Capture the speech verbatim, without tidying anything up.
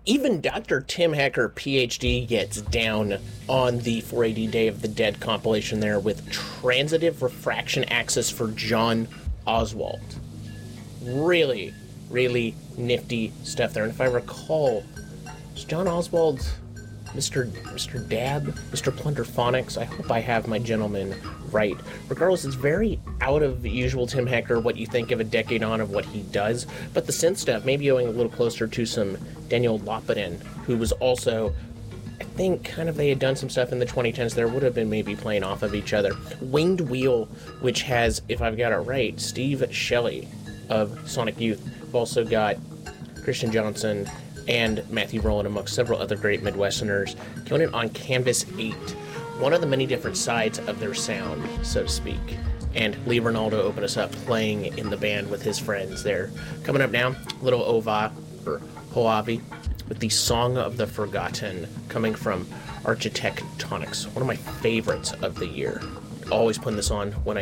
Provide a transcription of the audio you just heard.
Even Doctor Tim Hacker, P H D, gets down on the four A D Day of the Dead compilation there with Transitive Refraction Axis for John Oswald. Really, really nifty stuff there. And if I recall, is John Oswald Mister Mister Dab, Mister Plunderphonics? I hope I have my gentleman right. Regardless, it's very out of the usual Tim Hacker, what you think of a decade on of what he does, but the synth stuff maybe going a little closer to some Daniel Lopatin, who was also, I think, kind of they had done some stuff in the twenty tens there, would have been maybe playing off of each other. Winged Wheel, which has, if I've got it right, Steve Shelley of Sonic Youth. We've also got Christian Johnson and Matthew Rowland, amongst several other great Midwesterners, killing it on Canvas eight. One of the many different sides of their sound, so to speak. And Lee Ronaldo opened us up playing in the band with his friends there. Coming up now, Little Ova, or Hoavi, with the Song of the Forgotten, coming from Architectonics, one of my favorites of the year. Always putting this on when I